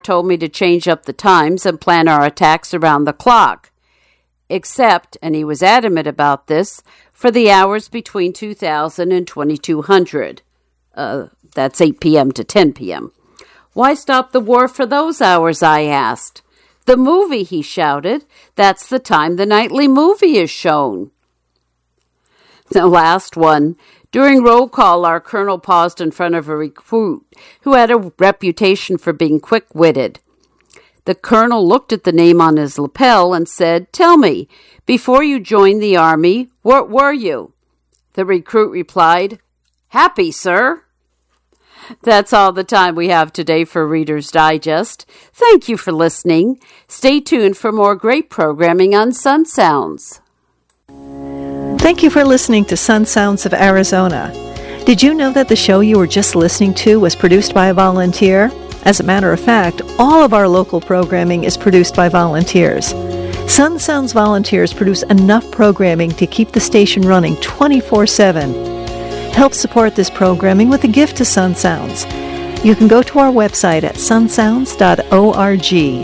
told me to change up the times and plan our attacks around the clock. Except, and he was adamant about this, for the hours between 2000 and 2200. That's 8 p.m. to 10 p.m. Why stop the war for those hours, I asked. The movie, he shouted. That's the time the nightly movie is shown. The last one. During roll call, our colonel paused in front of a recruit who had a reputation for being quick-witted. The colonel looked at the name on his lapel and said, "Tell me, before you joined the army, what were you?" The recruit replied, "Happy, sir." That's all the time we have today for Reader's Digest. Thank you for listening. Stay tuned for more great programming on Sun Sounds. Thank you for listening to Sun Sounds of Arizona. Did you know that the show you were just listening to was produced by a volunteer? As a matter of fact, all of our local programming is produced by volunteers. Sun Sounds volunteers produce enough programming to keep the station running 24/7. Help support this programming with a gift to Sun Sounds. You can go to our website at sunsounds.org,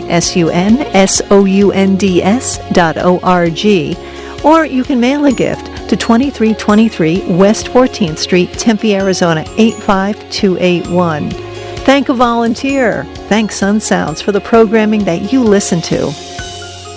sunsounds.org, or you can mail a gift to 2323 West 14th Street, Tempe, Arizona 85281. Thank a volunteer. Thank Sun Sounds for the programming that you listen to.